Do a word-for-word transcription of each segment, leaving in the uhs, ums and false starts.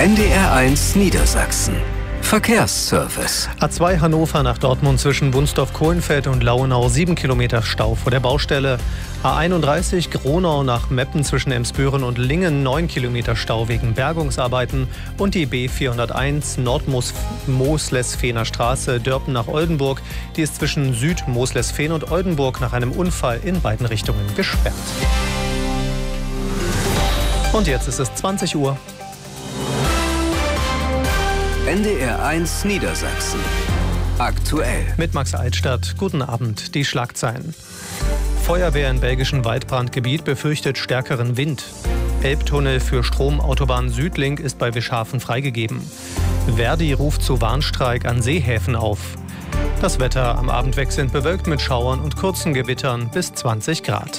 N D R eins Niedersachsen. Verkehrsservice. A zwei Hannover nach Dortmund zwischen Wunsdorf-Kohlenfeld und Lauenau, sieben Kilometer Stau vor der Baustelle. A einunddreißig Gronau nach Meppen zwischen Emsbüren und Lingen, neun Kilometer Stau wegen Bergungsarbeiten. Und die B vierhunderteins Nordmoos-Moslesfener Straße, Dörpen nach Oldenburg. Die ist zwischen Süd-Moslesfehn und Oldenburg nach einem Unfall in beiden Richtungen gesperrt. Und jetzt ist es zwanzig Uhr. N D R eins Niedersachsen. Aktuell. Mit Max Altstadt. Guten Abend. Die Schlagzeilen. Feuerwehr im belgischen Waldbrandgebiet befürchtet stärkeren Wind. Elbtunnel für Stromautobahn Südlink ist bei Wischhafen freigegeben. Verdi ruft zu Warnstreik an Seehäfen auf. Das Wetter am Abend wechselnd bewölkt mit Schauern und kurzen Gewittern bis zwanzig Grad.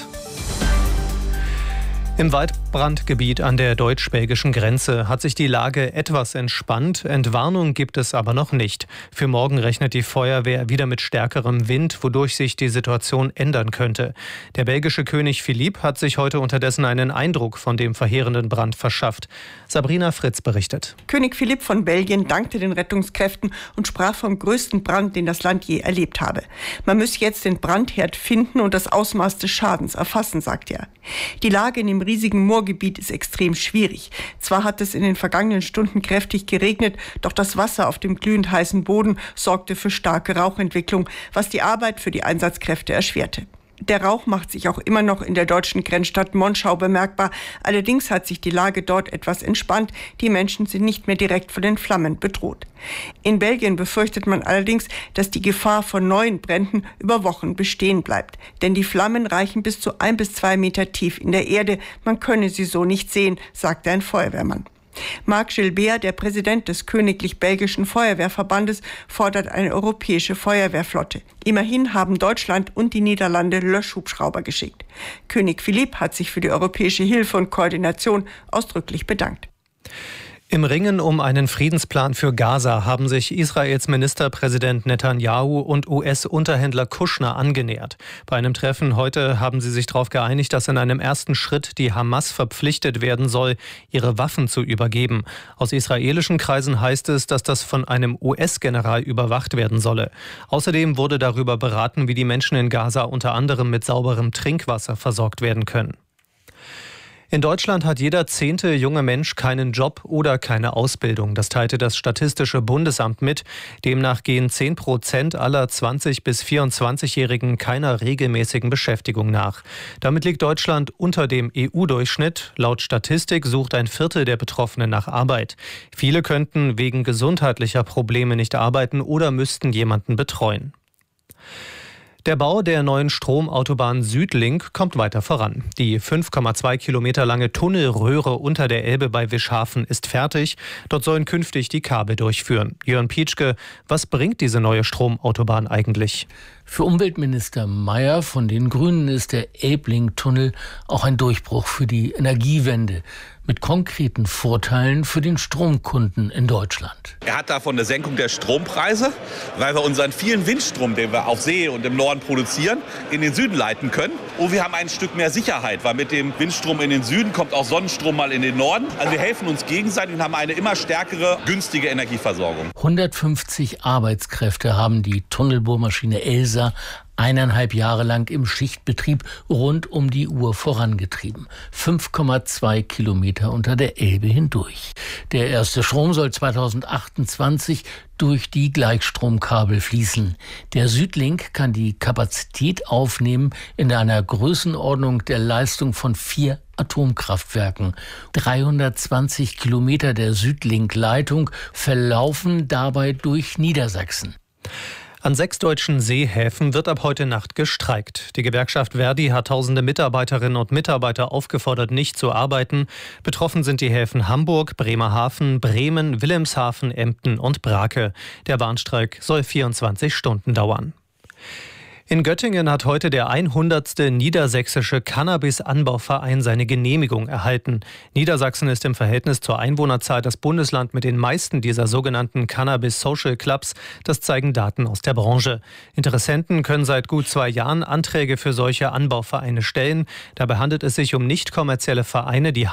Im Waldbrandgebiet an der deutsch-belgischen Grenze hat sich die Lage etwas entspannt. Entwarnung gibt es aber noch nicht. Für morgen rechnet die Feuerwehr wieder mit stärkerem Wind, wodurch sich die Situation ändern könnte. Der belgische König Philipp hat sich heute unterdessen einen Eindruck von dem verheerenden Brand verschafft. Sabrina Fritz berichtet. König Philipp von Belgien dankte den Rettungskräften und sprach vom größten Brand, den das Land je erlebt habe. Man müsse jetzt den Brandherd finden und das Ausmaß des Schadens erfassen, sagt er. Die Lage in dem riesigen Moorgebiet ist extrem schwierig. Zwar hat es in den vergangenen Stunden kräftig geregnet, doch das Wasser auf dem glühend heißen Boden sorgte für starke Rauchentwicklung, was die Arbeit für die Einsatzkräfte erschwerte. Der Rauch macht sich auch immer noch in der deutschen Grenzstadt Monschau bemerkbar. Allerdings hat sich die Lage dort etwas entspannt. Die Menschen sind nicht mehr direkt von den Flammen bedroht. In Belgien befürchtet man allerdings, dass die Gefahr von neuen Bränden über Wochen bestehen bleibt. Denn die Flammen reichen bis zu ein bis zwei Meter tief in der Erde. Man könne sie so nicht sehen, sagte ein Feuerwehrmann. Marc Gilbert, der Präsident des Königlich-Belgischen Feuerwehrverbandes, fordert eine europäische Feuerwehrflotte. Immerhin haben Deutschland und die Niederlande Löschhubschrauber geschickt. König Philipp hat sich für die europäische Hilfe und Koordination ausdrücklich bedankt. Im Ringen um einen Friedensplan für Gaza haben sich Israels Ministerpräsident Netanyahu und U S-Unterhändler Kushner angenähert. Bei einem Treffen heute haben sie sich darauf geeinigt, dass in einem ersten Schritt die Hamas verpflichtet werden soll, ihre Waffen zu übergeben. Aus israelischen Kreisen heißt es, dass das von einem U S-General überwacht werden solle. Außerdem wurde darüber beraten, wie die Menschen in Gaza unter anderem mit sauberem Trinkwasser versorgt werden können. In Deutschland hat jeder zehnte junge Mensch keinen Job oder keine Ausbildung. Das teilte das Statistische Bundesamt mit. Demnach gehen zehn Prozent aller zwanzig- bis vierundzwanzigjährigen keiner regelmäßigen Beschäftigung nach. Damit liegt Deutschland unter dem E U-Durchschnitt. Laut Statistik sucht ein Viertel der Betroffenen nach Arbeit. Viele könnten wegen gesundheitlicher Probleme nicht arbeiten oder müssten jemanden betreuen. Der Bau der neuen Stromautobahn Südlink kommt weiter voran. Die fünf Komma zwei Kilometer lange Tunnelröhre unter der Elbe bei Wischhafen ist fertig. Dort sollen künftig die Kabel durchführen. Jörn Pietschke, was bringt diese neue Stromautobahn eigentlich? Für Umweltminister Mayer von den Grünen ist der Elbling-Tunnel auch ein Durchbruch für die Energiewende mit konkreten Vorteilen für den Stromkunden in Deutschland. Er hat davon eine Senkung der Strompreise, weil wir unseren vielen Windstrom, den wir auf See und im Norden produzieren, in den Süden leiten können. Und wir haben ein Stück mehr Sicherheit, weil mit dem Windstrom in den Süden kommt auch Sonnenstrom mal in den Norden. Also wir helfen uns gegenseitig und haben eine immer stärkere, günstige Energieversorgung. hundertfünfzig Arbeitskräfte haben die Tunnelbohrmaschine Elsa eineinhalb Jahre lang im Schichtbetrieb rund um die Uhr vorangetrieben. fünf Komma zwei Kilometer unter der Elbe hindurch. Der erste Strom soll zweitausendachtundzwanzig durch die Gleichstromkabel fließen. Der Südlink kann die Kapazität aufnehmen in einer Größenordnung der Leistung von vier Atomkraftwerken. dreihundertzwanzig Kilometer der Südlink-Leitung verlaufen dabei durch Niedersachsen. An sechs deutschen Seehäfen wird ab heute Nacht gestreikt. Die Gewerkschaft Verdi hat tausende Mitarbeiterinnen und Mitarbeiter aufgefordert, nicht zu arbeiten. Betroffen sind die Häfen Hamburg, Bremerhaven, Bremen, Wilhelmshaven, Emden und Brake. Der Warnstreik soll vierundzwanzig Stunden dauern. In Göttingen hat heute der hundertste niedersächsische Cannabis-Anbauverein seine Genehmigung erhalten. Niedersachsen ist im Verhältnis zur Einwohnerzahl das Bundesland mit den meisten dieser sogenannten Cannabis-Social Clubs. Das zeigen Daten aus der Branche. Interessenten können seit gut zwei Jahren Anträge für solche Anbauvereine stellen. Dabei handelt es sich um nicht kommerzielle Vereine, die